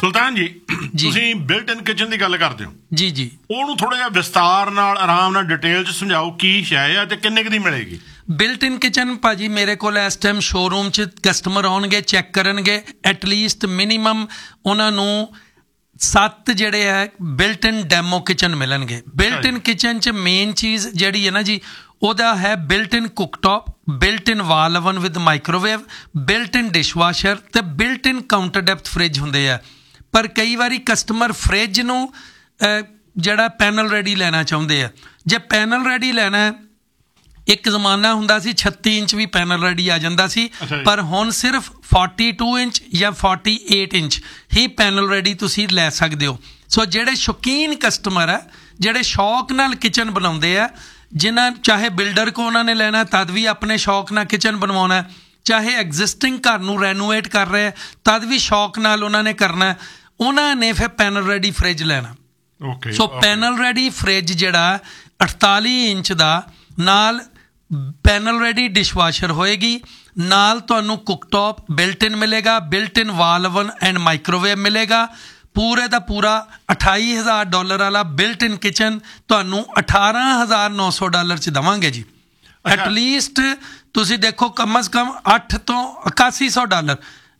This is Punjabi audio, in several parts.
ਸੁਲਤਾਨ ਜੀ, ਤੁਸੀਂ ਬਿਲਟ ਇਨ ਕਿਚਨ ਦੀ ਗੱਲ ਕਰਦੇ ਹੋ ਜੀ ਜੀ, ਉਹਨੂੰ ਥੋੜਾ ਜਿਹਾ ਵਿਸਤਾਰ ਨਾਲ ਆਰਾਮ ਨਾਲ ਡਿਟੇਲ ਚ ਸਮਝਾਓ ਕੀ ਸ਼ੈ ਆ ਤੇ ਕਿੰਨੇ ਕੁ ਦੀ ਮਿਲੇਗੀ। ਬਿਲਟ ਇਨ ਕਿਚਨ ਭਾਜੀ ਮੇਰੇ ਕੋਲ ਇਸ ਟਾਈਮ ਸ਼ੋਰੂਮ 'ਚ ਕਸਟਮਰ ਆਉਣਗੇ, ਚੈੱਕ ਕਰਨਗੇ, ਐਟਲੀਸਟ ਮਿਨੀਮਮ ਉਹਨਾਂ ਨੂੰ 7 ਜਿਹੜੇ ਹੈ ਬਿਲਟ ਇਨ ਡੈਮੋ ਕਿਚਨ ਮਿਲਣਗੇ। ਬਿਲਟ ਇਨ ਕਿਚਨ 'ਚ ਮੇਨ ਚੀਜ਼ ਜਿਹੜੀ ਹੈ ਨਾ ਜੀ, ਉਹਦਾ ਹੈ built in ਕੁੱਕਟੌਪ, built in wall oven with microwave, built in dishwasher ਤੇ ਬਿਲਟ ਇਨ ਕਾਊਂਟਰ ਡੈਪਥ ਫਰਿੱਜ ਹੁੰਦੇ ਆ। ਪਰ ਕਈ ਵਾਰੀ ਕਸਟਮਰ ਫਰਿੱਜ ਨੂੰ ਜਿਹੜਾ ਪੈਨਲ ਰੈਡੀ ਲੈਣਾ ਚਾਹੁੰਦੇ ਆ। ਜੇ ਪੈਨਲ ਰੈਡੀ ਲੈਣਾ, ਇੱਕ ਜ਼ਮਾਨਾ ਹੁੰਦਾ ਸੀ 36 ਇੰਚ ਵੀ ਪੈਨਲ ਰੈਡੀ ਆ ਜਾਂਦਾ ਸੀ, ਪਰ ਹੁਣ ਸਿਰਫ 42 ਇੰਚ ਜਾਂ 48 ਇੰਚ ਹੀ ਪੈਨਲ ਰੈਡੀ ਤੁਸੀਂ ਲੈ ਸਕਦੇ ਹੋ। ਸੋ ਜਿਹੜੇ ਸ਼ੌਕੀਨ ਕਸਟਮਰ ਆ, ਜਿਹੜੇ ਸ਼ੌਕ ਨਾਲ ਕਿਚਨ ਬਣਾਉਂਦੇ ਆ, ਜਿਨ੍ਹਾਂ ਚਾਹੇ ਬਿਲਡਰ ਕੋ ਉਹਨਾਂ ਨੇ ਲੈਣਾ ਤਦ ਵੀ ਆਪਣੇ ਸ਼ੌਕ ਨਾਲ ਕਿਚਨ ਬਣਵਾਉਣਾ, ਚਾਹੇ ਐਗਜ਼ਿਸਟਿੰਗ ਘਰ ਨੂੰ ਰੈਨੋਵੇਟ ਕਰ ਰਹੇ ਤਦ ਵੀ ਸ਼ੌਕ ਨਾਲ ਉਹਨਾਂ ਨੇ ਕਰਨਾ, ਉਹਨਾਂ ਨੇ ਫਿਰ ਪੈਨਲ ਰੈਡੀ ਫਰਿੱਜ ਲੈਣਾ। ਸੋ ਪੈਨਲ ਰੈਡੀ ਫਰਿੱਜ ਜਿਹੜਾ 48 ਇੰਚ ਦਾ, ਨਾਲ ਪੈਨਲ ਰੈਡੀ ਡਿਸ਼ਵਾਸ਼ਰ ਹੋਏਗੀ, ਨਾਲ ਤੁਹਾਨੂੰ ਕੁੱਕਟੌਪ ਬਿਲਟ ਇਨ ਮਿਲੇਗਾ, built in wall oven and microwave ਮਿਲੇਗਾ। ਪੂਰੇ ਦਾ ਪੂਰਾ $28,000 ਵਾਲਾ ਬਿਲਟ ਇਨ ਕਿਚਨ ਤੁਹਾਨੂੰ $18,900 'ਚ ਦੇਵਾਂਗੇ ਜੀ। ਐਟਲੀਸਟ ਤੁਸੀਂ ਦੇਖੋ ਕਮ ਅਜ਼ ਕਮ $800 ਤੋਂ $8,100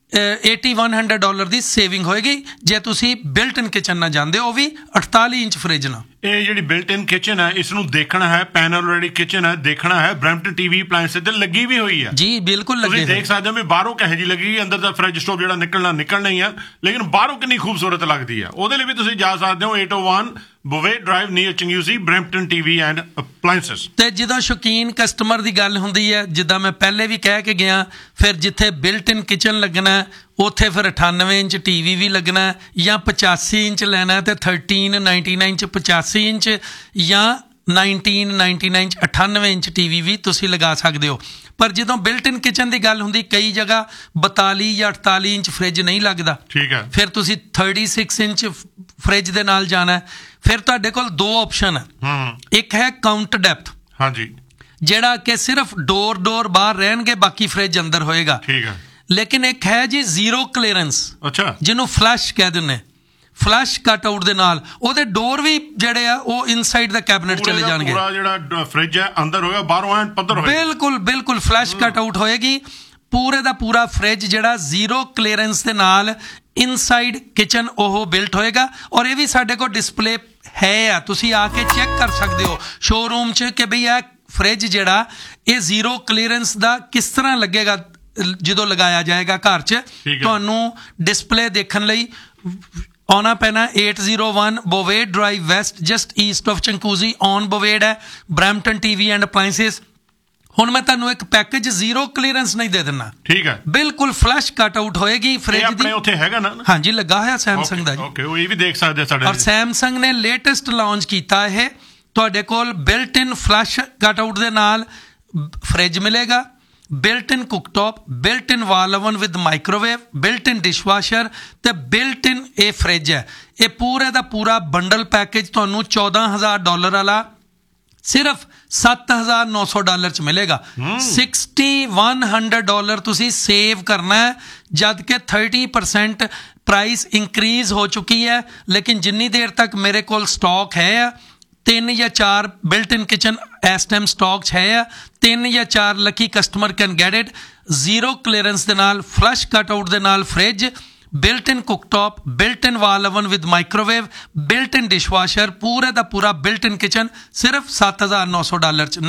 $8,100 ਦੀ ਸੇਵਿੰਗ ਹੋਏਗੀ ਜੇ ਤੁਸੀਂ ਬਿਲਟ ਇਨ ਕਿਚਨ ਨਾਲ ਜਾਂਦੇ ਹੋ, ਉਹ ਵੀ 48 ਇੰਚ ਫਰਿੱਜ ਨਾਲ। ਇਹ ਜਿਹੜੀ ਬਿਲਟ ਇਨ ਕਿਚਨ ਹੈ, ਇਸ ਨੂੰ ਦੇਖਣਾ ਹੈ, ਪੈਨਲ ਰੈਡੀ ਕਿਚਨ ਹੈ, ਦੇਖਣਾ ਹੈ, ਬਰੈਂਪਟਨ ਟੀਵੀ ਅਪਲਾਇੰਸ ਤੇ ਲੱਗੀ ਵੀ ਹੋਈ ਹੈ ਜੀ, ਬਿਲਕੁਲ ਲੱਗੀ। ਤੁਸੀਂ ਦੇਖ ਸਕਦੇ ਹੋ ਵੀ ਬਾਹਰੋਂ ਕਿਹੋ ਜਿਹੀ ਲੱਗੀ, ਅੰਦਰ ਦਾ ਫਰਿੱਜ ਸਟੋਵ ਜਿਹੜਾ ਨਿਕਲਣਾ ਹੀ ਆ, ਲੇਕਿਨ ਬਾਹਰੋਂ ਕਿੰਨੀ ਖੂਬਸੂਰਤ ਲੱਗਦੀ ਆ। ਉਹਦੇ ਲਈ ਵੀ ਤੁਸੀਂ ਜਾ ਸਕਦੇ ਹੋ 801 ਬੋਵੇ drive near ਚੰਗਿਊਜ਼ੀ, Brampton TV and ਅਪਲਾਇੰਸਸ। ਤੇ ਜਦੋਂ ਸ਼ੌਕੀਨ ਕਸਟਮਰ ਦੀ ਗੱਲ ਹੁੰਦੀ ਹੈ, ਜਿੱਦਾਂ ਮੈਂ ਪਹਿਲੇ ਵੀ ਕਹਿ ਕੇ ਗਿਆ, ਫਿਰ ਜਿੱਥੇ ਬਿਲਟ ਇਨ ਕਿਚਨ ਲੱਗਣਾ ਉੱਥੇ ਫਿਰ 98 ਇੰਚ ਟੀਵੀ ਵੀ ਲੱਗਣਾ, ਜਾਂ 85 ਇੰਚ ਲੈਣਾ ਤੇ 1399 'ਚ 85 ਇੰਚ, ਜਾਂ 1999 'ਚ 98 ਇੰਚ ਟੀਵੀ ਵੀ ਤੁਸੀਂ ਲਗਾ ਸਕਦੇ ਹੋ। ਪਰ ਜਦੋਂ ਬਿਲਟ ਇਨ ਕਿਚਨ ਦੀ ਗੱਲ ਹੁੰਦੀ, ਕਈ ਜਗ੍ਹਾ 42 ਜਾਂ 48 ਇੰਚ ਫਰਿੱਜ ਨਹੀਂ ਲੱਗਦਾ, ਠੀਕ ਹੈ, ਫਿਰ ਤੁਸੀਂ 36 ਇੰਚ ਫਰਿੱਜ ਦੇ ਨਾਲ ਜਾਣਾ। ਫਿਰ ਤੁਹਾਡੇ ਕੋਲ 2 ਆਪਸ਼ਨ ਹੈ। ਇੱਕ ਹੈ ਕਾਊਂਟਰ ਡੈਪਥ, ਹਾਂਜੀ, ਜਿਹੜਾ ਕਿ ਸਿਰਫ ਡੋਰ ਬਾਹਰ ਰਹਿਣਗੇ, ਬਾਕੀ ਫਰਿੱਜ ਅੰਦਰ ਹੋਏਗਾ, ਠੀਕ ਹੈ। ਲੇਕਿਨ ਇੱਕ ਹੈ ਜੀ ਜ਼ੀਰੋ ਕਲੀਅਰੈਂਸ, ਅੱਛਾ, ਜਿਹਨੂੰ ਫਲਸ਼ ਕਹਿ ਦਿੰਦੇ, ਫਲਸ਼ ਕੱਟ ਆਊਟ ਦੇ ਨਾਲ ਉਹਦੇ ਡੋਰ ਵੀ ਜਿਹੜੇ ਆ ਉਹ ਇਨਸਾਈਡ ਦਾ ਕੈਬਨਿਟ ਚਲੇ ਜਾਣਗੇ। ਪੂਰਾ ਜਿਹੜਾ ਫਰਿੱਜ ਹੈ ਅੰਦਰ ਹੋਏਗਾ, ਬਾਹਰੋਂ ਐਨ ਪੱਧਰ ਹੋਏਗਾ। ਬਿਲਕੁਲ ਫਲਸ਼ ਕੱਟ ਆਊਟ ਹੋਏਗੀ। ਪੂਰੇ ਦਾ ਪੂਰਾ ਫਰਿੱਜ ਜਿਹੜਾ ਜ਼ੀਰੋ ਕਲੀਅਰੈਂਸ ਦੇ ਨਾਲ ਇਨਸਾਈਡ ਕਿਚਨ ਉਹ ਬਿਲਟ ਹੋਏਗਾ। ਔਰ ਇਹ ਵੀ ਸਾਡੇ ਕੋਲ ਡਿਸਪਲੇ ਹੈ ਆ, ਤੁਸੀਂ ਆ ਕੇ ਚੈੱਕ ਕਰ ਸਕਦੇ ਹੋ ਸ਼ੋਰੂਮ 'ਚ ਕਿ ਬਈ ਇਹ ਫਰਿੱਜ ਜਿਹੜਾ ਇਹ ਜ਼ੀਰੋ ਕਲੀਅਰੈਂਸ ਦਾ ਕਿਸ ਤਰ੍ਹਾਂ ਲੱਗੇਗਾ ਜਦੋਂ ਲਗਾਇਆ ਜਾਏਗਾ ਘਰ 'ਚ। ਤੁਹਾਨੂੰ ਡਿਸਪਲੇ ਦੇਖਣ ਲਈ ਆਉਣਾ ਪੈਣਾ 801 ਬੋਵੇਡ drive West, just East of ਚੰਕੂਜ਼ੀ, on ਬੋਵੇਡ ਹੈ, ਬਰੈਂਪਟਨ ਟੀਵੀ ਐਂਡ ਅਪਲਾਇੰਸਿਸ। ਹੁਣ ਮੈਂ ਤੁਹਾਨੂੰ ਇੱਕ ਪੈਕੇਜ ਜ਼ੀਰੋ ਕਲੀਅਰੈਂਸ ਨਹੀਂ ਦੇ ਦਿੰਦਾ, ਠੀਕ ਹੈ, ਬਿਲਕੁਲ ਫਲਸ਼ ਕੱਟ ਆਊਟ ਹੋਏਗੀ ਫਰਿੱਜ ਦੀ। ਆਪਣੇ ਉੱਥੇ ਹੈਗਾ ਨਾ? ਹਾਂਜੀ, ਲੱਗਾ ਹੋਇਆ ਸੈਮਸੰਗ ਦਾ ਜੀ। ਓਕੇ, ਉਹ ਇਹ ਵੀ ਦੇਖ ਸਕਦੇ ਸਾਡੇ। ਔਰ ਸੈਮਸੰਗ ਨੇ ਲੇਟੈਸਟ ਲਾਂਚ ਕੀਤਾ ਇਹ, ਤੁਹਾਡੇ ਕੋਲ ਬਿਲਟ ਇਨ ਫਲਸ਼ ਕੱਟ ਆਊਟ ਦੇ ਨਾਲ ਫਰਿੱਜ ਮਿਲੇਗਾ, built in ਕੁੱਕਟੌਪ, built in wall oven with microwave, built in dishwasher ਤੇ ਬਿਲਟ ਇਨ ਇਹ ਫਰਿੱਜ ਹੈ। ਇਹ ਪੂਰੇ ਦਾ ਪੂਰਾ ਬੰਡਲ ਪੈਕੇਜ ਤੁਹਾਨੂੰ $14,000 ਵਾਲਾ ਸਿਰਫ $7,900 'ਚ ਮਿਲੇਗਾ। $6,100 ਤੁਸੀਂ ਸੇਵ ਕਰਨਾ ਹੈ, ਜਦ ਕਿ 30% ਪ੍ਰਾਈਸ ਇੰਕਰੀਜ਼ ਹੋ ਚੁੱਕੀ ਹੈ। ਲੇਕਿਨ ਜਿੰਨੀ ਦੇਰ ਤੱਕ ਮੇਰੇ ਕੋਲ ਸਟਾਕ ਹੈ, 3 ਜਾਂ 4 ਬਿਲਟ ਇਨ ਕਿਚਨ ਇਸ ਟਾਈਮ ਸਟਾਕ 'ਚ ਹੈ, 3 ਜਾਂ 4 Lucky customer can get it. Zero clearance ਦੇ ਨਾਲ, ਫਲਸ਼ ਕੱਟ ਆਊਟ ਦੇ ਨਾਲ fridge, built in ਕੁੱਕਟੌਪ, built in wall oven with microwave, built in dishwasher, ਪੂਰੇ ਦਾ ਪੂਰਾ ਬਿਲਟ ਇਨ ਕਿਚਨ ਸਿਰਫ $7,900 'ਚ।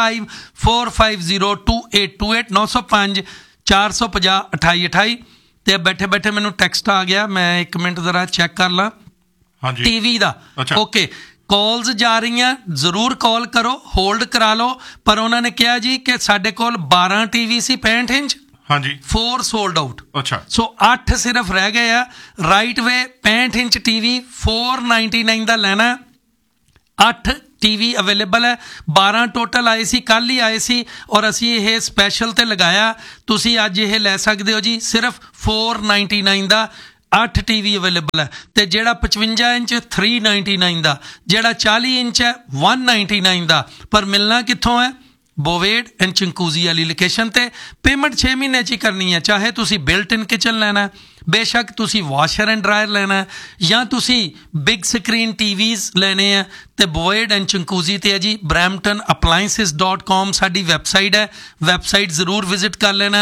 9054502828 905 450 2828 ਤੇ ਬੈਠੇ ਬੈਠੇ ਮੈਨੂੰ ਟੈਕਸਟ ਆ ਗਿਆ, ਮੈਂ 1 ਮਿੰਟ ਜ਼ਰਾ ਚੈੱਕ ਕਰ ਲਾਂ ਟੀਵੀ ਦਾ। ਓਕੇ, ਕਾਲਸ ਜਾ ਰਹੀਆਂ, ਜ਼ਰੂਰ ਕਾਲ ਕਰੋ, ਹੋਲਡ ਕਰਾ ਲਓ। ਪਰ ਉਹਨਾਂ ਨੇ ਕਿਹਾ ਜੀ ਕਿ ਸਾਡੇ ਕੋਲ 12 ਟੀਵੀ ਸੀ 65 ਇੰਚ, ਹਾਂਜੀ, 4 ਸੋਲਡ ਆਊਟ। ਅੱਛਾ, ਸੋ 8 ਸਿਰਫ ਰਹਿ ਗਏ ਆ। ਰਾਈਟ ਵੇ 65 ਇੰਚ ਟੀਵੀ $499 ਦਾ ਲੈਣਾ, 8 ਟੀਵੀ ਅਵੇਲੇਬਲ ਹੈ। 12 ਟੋਟਲ ਆਏ ਸੀ, ਕੱਲ੍ਹ ਹੀ ਆਏ ਸੀ, ਔਰ ਅਸੀਂ ਇਹ ਸਪੈਸ਼ਲ ਤੇ ਲਗਾਇਆ। ਤੁਸੀਂ ਅੱਜ ਇਹ ਲੈ ਸਕਦੇ ਹੋ ਜੀ ਸਿਰਫ $499 ਦਾ। 8 ਟੀਵੀ ਅਵੇਲੇਬਲ ਹੈ। ਤੇ ਜਿਹੜਾ 55 ਇੰਚ $399 ਦਾ, ਜਿਹੜਾ 40 ਇੰਚ ਹੈ $199 ਦਾ। ਪਰ ਮਿਲਣਾ ਕਿੱਥੋਂ ਹੈ? ਬੋਵੇਡ ਐਂਡ ਚਿੰਕੂਜ਼ੀ ਵਾਲੀ ਲੋਕੇਸ਼ਨ ਤੇ। ਪੇਮੈਂਟ 6 ਮਹੀਨੇ 'ਚ ਹੀ ਕਰਨੀ ਹੈ, ਚਾਹੇ ਤੁਸੀਂ ਬਿਲਟ ਇਨ ਕਿਚਨ ਲੈਣਾ, ਬੇਸ਼ੱਕ ਤੁਸੀਂ ਵਾਸ਼ਰ ਐਂਡ ਡਰਾਇਰ ਲੈਣਾ, ਜਾਂ ਤੁਸੀਂ ਬਿਗ ਸਕਰੀਨ TVs ਲੈਣੇ ਆ, ਤੇ ਬੋਵੇਡ ਐਂਡ ਚਿੰਕੂਜ਼ੀ ਤੇ ਹੈ ਜੀ bramptonappliances.com ਸਾਡੀ ਵੈਬਸਾਈਟ ਹੈ। ਵੈਬਸਾਈਟ ਜ਼ਰੂਰ ਵਿਜ਼ਿਟ ਕਰ ਲੈਣਾ।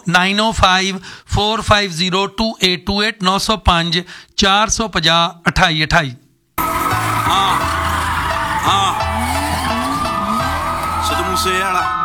9054502828 905 450 2828। ਹਾਂ ਸਿੱਧੂ ਮੂਸੇ ਵਾਲਾ